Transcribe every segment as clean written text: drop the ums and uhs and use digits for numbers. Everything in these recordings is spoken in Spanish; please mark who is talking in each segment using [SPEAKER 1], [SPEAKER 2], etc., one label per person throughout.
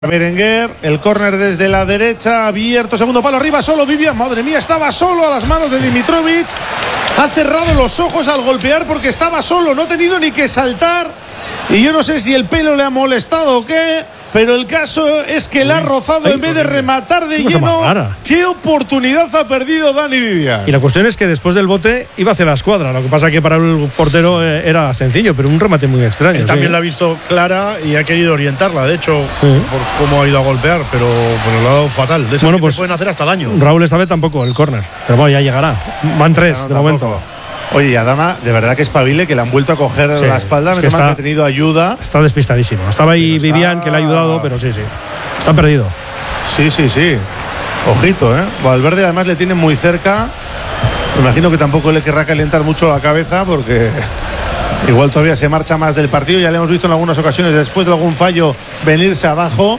[SPEAKER 1] Berenguer, el córner desde la derecha, abierto, segundo palo arriba, solo Vivian, madre mía, estaba solo a las manos de Dimitrovic, ha cerrado los ojos al golpear porque estaba solo, no ha tenido ni que saltar, y yo no sé si el pelo le ha molestado o qué, pero el caso es que la ha rozado en vez de rematar de lleno. Qué oportunidad ha perdido Dani Vivian.
[SPEAKER 2] Y la cuestión es que después del bote iba hacia la escuadra, lo que pasa que para el portero era sencillo, pero un remate muy extraño.
[SPEAKER 3] Él también la ha visto clara y ha querido orientarla, de hecho, por cómo ha ido a golpear, pero lo ha dado fatal. De esas pues pueden hacer hasta daño.
[SPEAKER 2] Raúl esta vez tampoco el córner, pero bueno, ya llegará. Van tres de momento.
[SPEAKER 1] Oye, y Adama, de verdad que espabile, que le han vuelto a coger la espalda, menos mal que ha tenido ayuda.
[SPEAKER 2] Está despistadísimo. Estaba ahí Vivian, que le ha ayudado, pero sí. Está perdido.
[SPEAKER 1] Sí. Ojito, Valverde además le tiene muy cerca. Me imagino que tampoco le querrá calentar mucho la cabeza, porque igual todavía se marcha más del partido. Ya le hemos visto en algunas ocasiones, después de algún fallo, venirse abajo.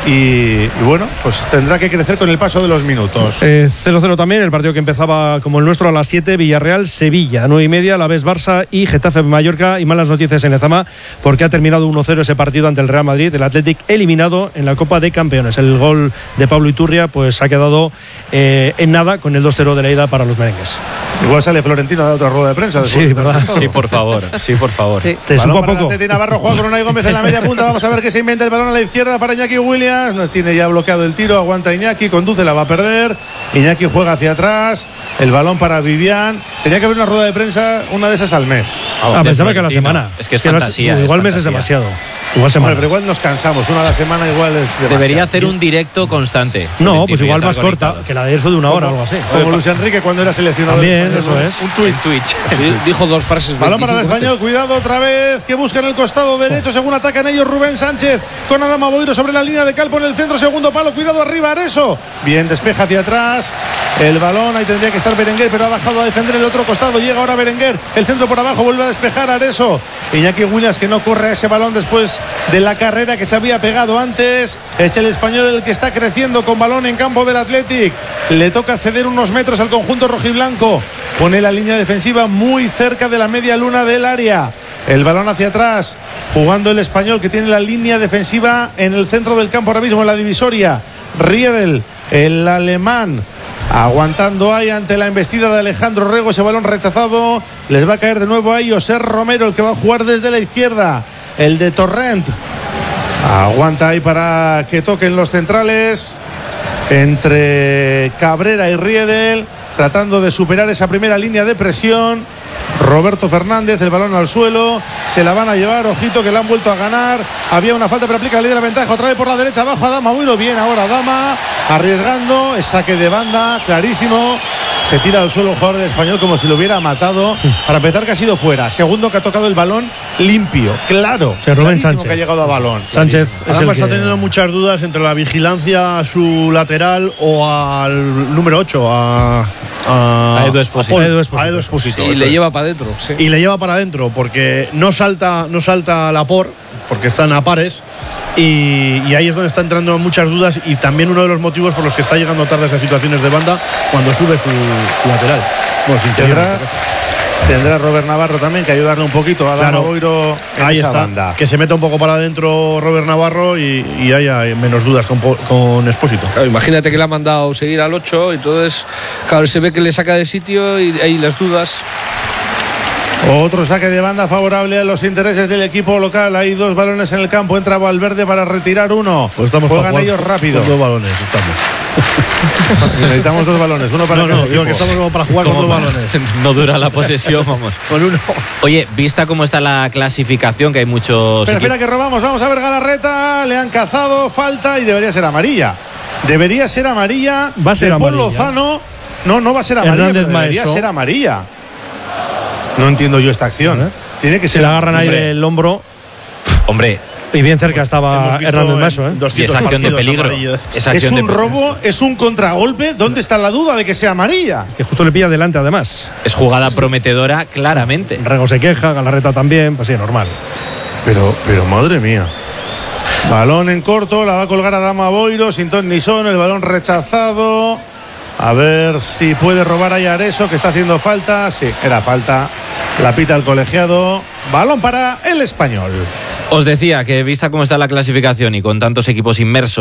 [SPEAKER 1] Y bueno, pues tendrá que crecer con el paso de los minutos.
[SPEAKER 2] 0-0 también, el partido que empezaba como el nuestro a las 7, Villarreal-Sevilla, 9:30, la vez Barça y Getafe-Mallorca. Y malas noticias en Lezama, porque ha terminado 1-0 ese partido ante el Real Madrid, el Athletic eliminado en la Copa de Campeones. El gol de Pablo Iturria pues ha quedado en nada con el 2-0 de la ida para los merengues.
[SPEAKER 1] Igual sale Florentino a dar otra rueda de prensa.
[SPEAKER 2] Sí, ¿verdad?
[SPEAKER 4] Sí, por favor. Sí.
[SPEAKER 2] Te supo a poco.
[SPEAKER 1] Navarro juega con Unai Gómez en la media punta. Vamos a ver qué se inventa. El balón a la izquierda para Iñaki Williams. Nos tiene ya bloqueado el tiro. Aguanta Iñaki, conduce, la va a perder. Iñaki juega hacia atrás. El balón para Vivian. Tenía que haber una rueda de prensa, una de esas al mes.
[SPEAKER 2] Pensaba que a la semana.
[SPEAKER 4] Es que es fantasía.
[SPEAKER 2] Igual mes es demasiado. Igual semana.
[SPEAKER 1] Bueno, pero igual nos cansamos. Una a la semana igual es demasiado.
[SPEAKER 4] Debería hacer un directo constante.
[SPEAKER 2] No, pues igual más corta, que la de ayer fue de una hora o algo así.
[SPEAKER 1] Como Luis Enrique cuando era seleccionador.
[SPEAKER 2] También, eso es.
[SPEAKER 1] Un Twitch.
[SPEAKER 5] Sí, dijo dos frases.
[SPEAKER 1] Balón para el español, cuidado otra vez, que busca en el costado derecho, según atacan ellos Rubén Sánchez, con Adama Boiro sobre la línea de Calpo en el centro, segundo palo, cuidado arriba, Areso. Bien, despeja hacia atrás, el balón, ahí tendría que estar Berenguer, pero ha bajado a defender el otro costado, llega ahora Berenguer, el centro por abajo, vuelve a despejar Areso. Iñaki Williams que no corre a ese balón después de la carrera que se había pegado antes. Es el español el que está creciendo con balón en campo del Athletic. Le toca ceder unos metros al conjunto rojiblanco. Pone la línea defensiva muy cerca de la media luna del área. El balón hacia atrás, jugando el español que tiene la línea defensiva en el centro del campo ahora mismo, en la divisoria. Riedel, el alemán, aguantando ahí ante la embestida de Alejandro Rego. Ese balón rechazado. Les va a caer de nuevo ahí José Romero, el que va a jugar desde la izquierda. El de Torrent. Aguanta ahí para que toquen los centrales. Entre Cabrera y Riedel, tratando de superar esa primera línea de presión. Roberto Fernández, el balón al suelo, se la van a llevar, ojito que la han vuelto a ganar. Había una falta, pero aplica la ley de la ventaja, otra vez por la derecha, abajo Adama Boiro, bien ahora Adama, arriesgando, es saque de banda, clarísimo. Se tira al suelo el jugador del español como si lo hubiera matado. Para empezar, que ha sido fuera. Segundo, que ha tocado el balón limpio, claro.
[SPEAKER 2] Rubén Sánchez,
[SPEAKER 1] que ha llegado a balón.
[SPEAKER 2] Sánchez
[SPEAKER 3] además está teniendo muchas dudas entre la vigilancia a su lateral o al número 8, a
[SPEAKER 4] Edu Expósito.
[SPEAKER 5] Y le lleva para adentro. Sí.
[SPEAKER 3] Y le lleva para adentro porque no salta Laporte, porque están a pares, y ahí es donde está entrando muchas dudas, y también uno de los motivos por los que está llegando tarde a esas situaciones de banda cuando sube su lateral. Bueno,
[SPEAKER 1] Tendrá Robert Navarro también que ayudarle un poquito a Adama Boiro en
[SPEAKER 3] ahí
[SPEAKER 1] esa
[SPEAKER 3] está,
[SPEAKER 1] banda.
[SPEAKER 3] que se meta un poco para adentro Robert Navarro y haya menos dudas con Expósito.
[SPEAKER 5] Claro, imagínate que le ha mandado seguir al 8, entonces claro, se ve que le saca de sitio y ahí las dudas.
[SPEAKER 1] Otro saque de banda favorable a los intereses del equipo local. Hay dos balones en el campo. Entra Valverde para retirar uno.
[SPEAKER 3] Pues
[SPEAKER 1] juegan ellos rápido.
[SPEAKER 3] Con dos balones estamos.
[SPEAKER 1] Necesitamos dos balones. Uno para
[SPEAKER 3] digo que estamos como para jugar con dos balones.
[SPEAKER 4] No dura la posesión, vamos.
[SPEAKER 3] Con uno.
[SPEAKER 4] Oye, vista cómo está la clasificación, que hay muchos.
[SPEAKER 1] Espera que robamos. Vamos a ver Galarreta. Le han cazado. Falta y debería ser amarilla. Debería ser amarilla.
[SPEAKER 2] Va a ser
[SPEAKER 1] de Paul
[SPEAKER 2] amarilla.
[SPEAKER 1] Lozano. No va a ser amarilla. Debería ser amarilla. No entiendo yo esta acción. Tiene que ser.
[SPEAKER 2] Se le agarran ahí del hombro.
[SPEAKER 4] Hombre.
[SPEAKER 2] Y bien cerca estaba Hernández Maeso,
[SPEAKER 4] Y esa acción de peligro.
[SPEAKER 1] Es un robo, es un contragolpe. ¿Dónde está la duda de que sea amarilla?
[SPEAKER 2] Es que justo le pilla delante, además.
[SPEAKER 4] Es jugada prometedora, claramente.
[SPEAKER 2] Rego se queja, Galarreta también, pues sí, normal.
[SPEAKER 1] Pero madre mía. Balón en corto, la va a colgar Adama Boiro, sin ton ni son, el balón rechazado. A ver si puede robar ahí a Areso, que está haciendo falta. Sí, era falta. La pita el colegiado. Balón para el español.
[SPEAKER 4] Os decía que vista cómo está la clasificación y con tantos equipos inmersos